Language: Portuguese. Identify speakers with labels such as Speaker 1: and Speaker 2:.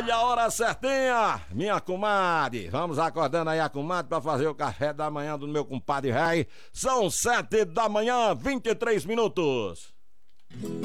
Speaker 1: Olha a hora certinha, minha comadre. Vamos acordando aí a comadre pra fazer o café da manhã do meu compadre Rai. São 7 da manhã, 23 minutos.